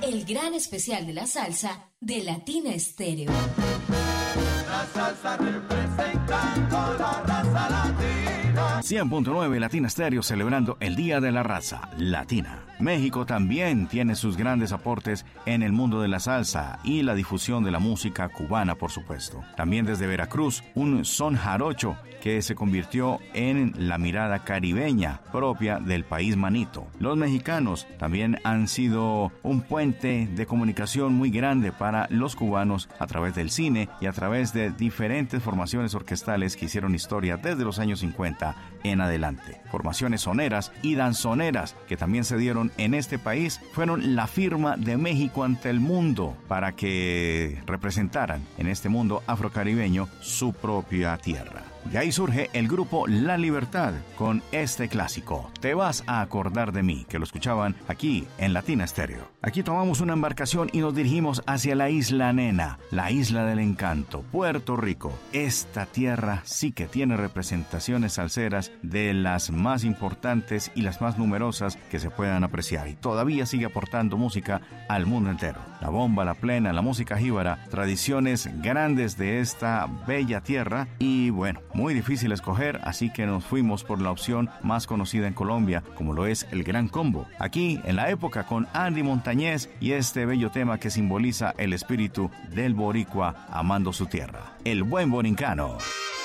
El gran especial de la salsa de Latina Estéreo. La salsa representando la raza latina. 100.9 Latina Estéreo celebrando el Día de la Raza Latina. México también tiene sus grandes aportes en el mundo de la salsa y la difusión de la música cubana, por supuesto. También desde Veracruz, un son jarocho que se convirtió en la mirada caribeña propia del país manito. Los mexicanos también han sido un puente de comunicación muy grande para los cubanos a través del cine y a través de diferentes formaciones orquestales que hicieron historia desde los años 50 en adelante. Formaciones soneras y danzoneras que también se dieron en este país fueron la firma de México ante el mundo para que representaran en este mundo afrocaribeño su propia tierra. De ahí surge el grupo La Libertad con este clásico, Te vas a acordar de mí, que lo escuchaban aquí en Latina Estéreo. Aquí tomamos una embarcación y nos dirigimos hacia la Isla Nena, la Isla del Encanto, Puerto Rico. Esta tierra sí que tiene representaciones salseras de las más importantes y las más numerosas que se puedan apreciar, y todavía sigue aportando música al mundo entero. La bomba, la plena, la música jíbara, tradiciones grandes de esta bella tierra, y bueno, muy difícil escoger, así que nos fuimos por la opción más conocida en Colombia, como lo es el Gran Combo. Aquí, en la época, con Andy Montañez y este bello tema que simboliza el espíritu del boricua amando su tierra, el buen borincano.